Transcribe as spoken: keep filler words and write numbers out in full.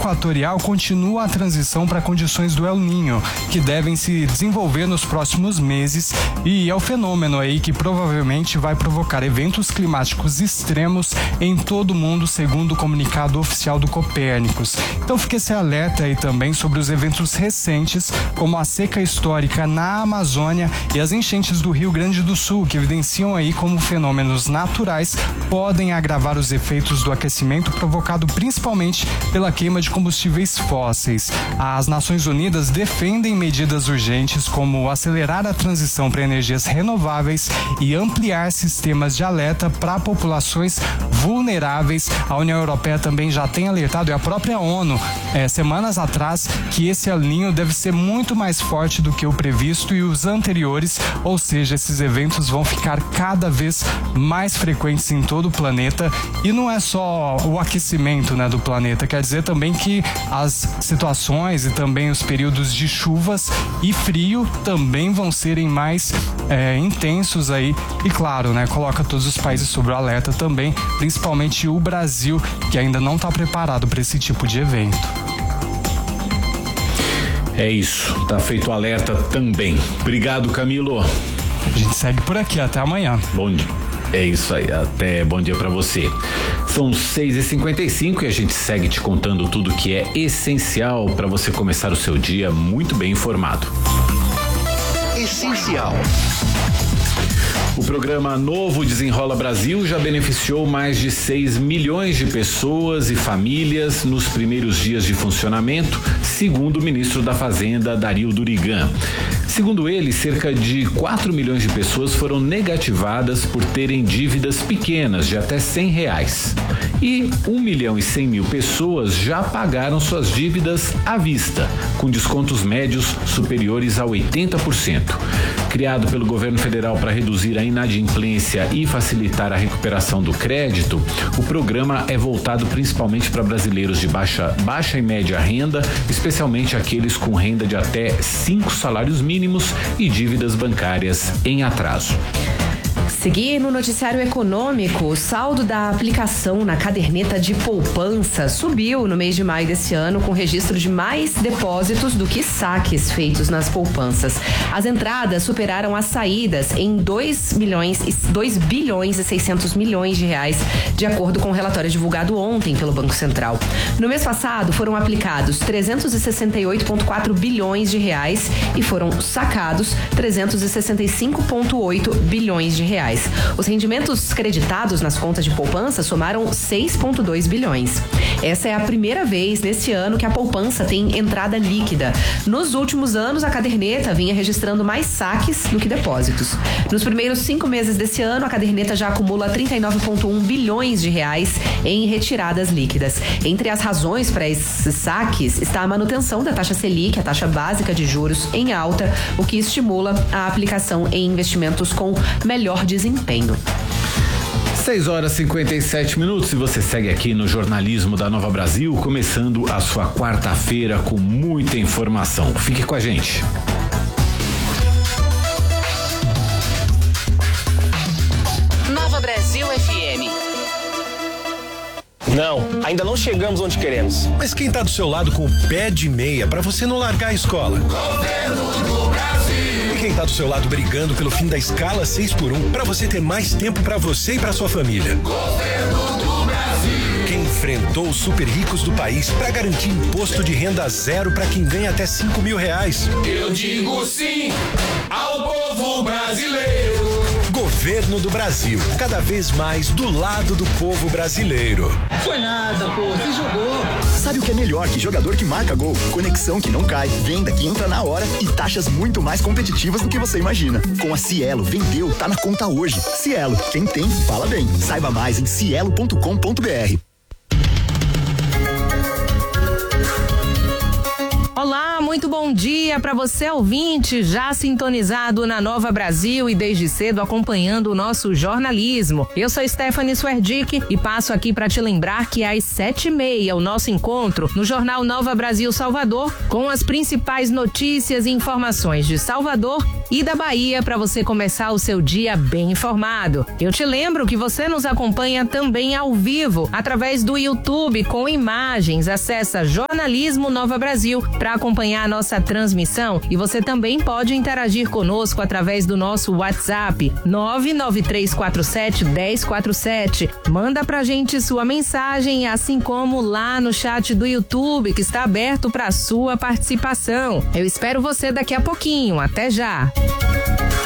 equatorial continua a transição para condições do El Niño, que devem se desenvolver nos próximos meses, e é o fenômeno aí que provavelmente vai provocar eventos climáticos extremos em todo o mundo, segundo o comunicado oficial do Copérnicos. Então fique esse alerta aí também sobre os eventos recentes, como a seca histórica na Amazônia e as enchentes do Rio Grande do Sul, que evidenciam aí como fenômenos naturais podem agravar os efeitos do aquecimento provocado principalmente pela queima de combustíveis fósseis. As Nações Unidas defendem medidas urgentes como acelerar a transição para energias renováveis e ampliar sistemas de alerta para populações vulneráveis. A União Europeia também já tem alertado, e a própria ONU, é, semanas atrás, que esse El Niño deve ser muito mais forte do que o previsto e os anteriores, ou seja, esses eventos vão ficar cada vez mais frequentes em todo o planeta. E não é só o aquecimento, né, do planeta, quer dizer também que as situações e também os períodos de chuvas e frio também vão serem mais é, intensos aí, e claro, né, coloca todos os países sob o alerta também, principalmente o Brasil, que ainda não está preparado para esse tipo de evento. É isso, tá feito o alerta também. Obrigado, Camilo. A gente segue por aqui, até amanhã. Bom dia. É isso aí, até bom dia pra você. São seis e cinquenta e cinco e a gente segue te contando tudo que é essencial para você começar o seu dia muito bem informado. Essencial. O programa Novo Desenrola Brasil já beneficiou mais de seis milhões de pessoas e famílias nos primeiros dias de funcionamento, segundo o ministro da Fazenda, Dario Durigan. Segundo ele, cerca de quatro milhões de pessoas foram negativadas por terem dívidas pequenas de até cem reais. E um milhão e cem mil pessoas já pagaram suas dívidas à vista, com descontos médios superiores a oitenta por cento. Criado pelo governo federal para reduzir a inadimplência e facilitar a recuperação do crédito, o programa é voltado principalmente para brasileiros de baixa, baixa e média renda, especialmente aqueles com renda de até cinco salários mínimos e dívidas bancárias em atraso. Seguir no noticiário econômico, o saldo da aplicação na caderneta de poupança subiu no mês de maio desse ano, com registro de mais depósitos do que saques feitos nas poupanças. As entradas superaram as saídas em dois bilhões e seiscentos milhões de reais, de acordo com o relatório divulgado ontem pelo Banco Central. No mês passado, foram aplicados trezentos e sessenta e oito vírgula quatro bilhões de reais e foram sacados trezentos e sessenta e cinco vírgula oito bilhões de reais. Os rendimentos creditados nas contas de poupança somaram seis vírgula dois bilhões. Essa é a primeira vez neste ano que a poupança tem entrada líquida. Nos últimos anos, a caderneta vinha registrando mais saques do que depósitos. Nos primeiros cinco meses desse ano, a caderneta já acumula trinta e nove vírgula um bilhões de reais em retiradas líquidas. Entre as razões para esses saques está a manutenção da taxa Selic, a taxa básica de juros, em alta, o que estimula a aplicação em investimentos com melhor desempenho. seis horas e cinquenta e sete minutos e você segue aqui no Jornalismo da Nova Brasil, começando a sua quarta-feira com muita informação. Fique com a gente. Nova Brasil F M. Não, ainda não chegamos onde queremos. Mas quem tá do seu lado com o pé de meia pra você não largar a escola? Governo do Brasil. E quem tá do seu lado brigando pelo fim da escala seis por um pra você ter mais tempo pra você e pra sua família? Governo do Brasil. Quem enfrentou os super ricos do país pra garantir imposto de renda zero pra quem ganha até cinco mil reais? Eu digo sim ao povo brasileiro. Governo do Brasil, cada vez mais do lado do povo brasileiro. Foi nada, pô, você jogou. Sabe o que é melhor que jogador que marca gol? Conexão que não cai, venda que entra na hora e taxas muito mais competitivas do que você imagina. Com a Cielo, vendeu, tá na conta hoje. Cielo, quem tem, fala bem. Saiba mais em cielo ponto com ponto br. Olá, muito bom dia para você ouvinte, já sintonizado na Nova Brasil e desde cedo acompanhando o nosso jornalismo. Eu sou Stephanie Swerdick e passo aqui para te lembrar que às sete e meia o nosso encontro no Jornal Nova Brasil Salvador com as principais notícias e informações de Salvador e da Bahia para você começar o seu dia bem informado. Eu te lembro que você nos acompanha também ao vivo através do YouTube com imagens. Acessa Jornalismo Nova Brasil para acompanhar a nossa transmissão e você também pode interagir conosco através do nosso WhatsApp nove nove três quatro sete um zero quatro sete. Manda pra gente sua mensagem, assim como lá no chat do YouTube que está aberto para sua participação. Eu espero você daqui a pouquinho. Até já!